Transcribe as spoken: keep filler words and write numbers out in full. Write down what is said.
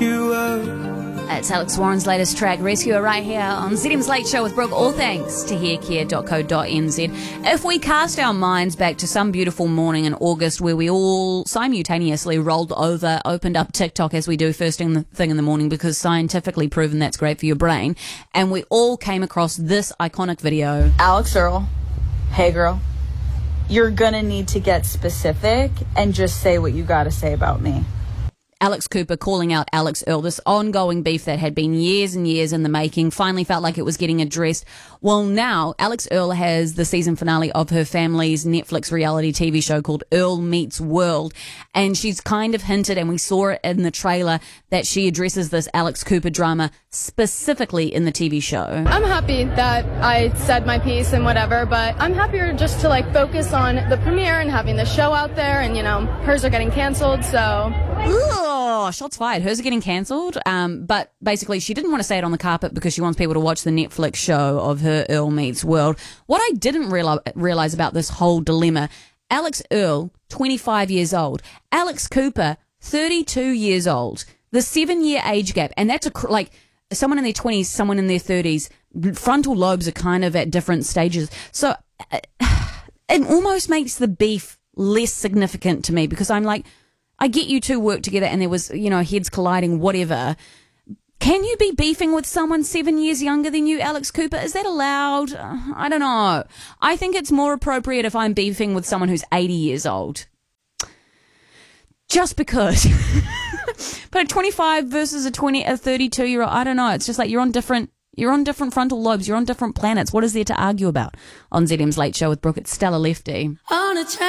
Rescuer. It's Alex Warren's latest track, Rescuer, right here on Z M's Late Show with Brooke. All thanks to haircare dot co dot n z. If we cast our minds back to some beautiful morning in August where we all simultaneously rolled over, opened up TikTok as we do first thing in the, thing in the morning because scientifically proven that's great for your brain, and we all came across this iconic video. Alex Earl, hey girl, you're gonna need to get specific and just say what you gotta say about me. Alex Cooper calling out Alex Earl, this ongoing beef that had been years and years in the making, finally felt like it was getting addressed. Well, now Alex Earl has the season finale of her family's Netflix reality T V show called Earl Meets World, and she's kind of hinted, and we saw it in the trailer, that she addresses this Alex Cooper drama specifically in the T V show. I'm happy that I said my piece and whatever, but I'm happier just to like focus on the premiere and having the show out there, and you know, hers are getting canceled, so... Oh, shots fired. Hers are getting cancelled. Um, but basically, she didn't want to say it on the carpet because she wants people to watch the Netflix show of her Earl Meets World. What I didn't realize, realize about this whole dilemma, Alex Earl, twenty-five years old. Alex Cooper, thirty-two years old. The seven-year age gap. And that's a, cr- like someone in their twenties, someone in their thirties. Frontal lobes are kind of at different stages. So uh, it almost makes the beef less significant to me because I'm like, I get you two work together and there was, you know, heads colliding, whatever. Can you be beefing with someone seven years younger than you, Alex Cooper? Is that allowed? Uh, I don't know. I think it's more appropriate if I'm beefing with someone who's eighty years old. Just because. But a twenty-five versus a twenty, a thirty-two-year-old, I don't know. It's just like you're on different, you're on different frontal lobes. You're on different planets. What is there to argue about? On Z M's Late Show with Brooke, it's Stella Lefty. On a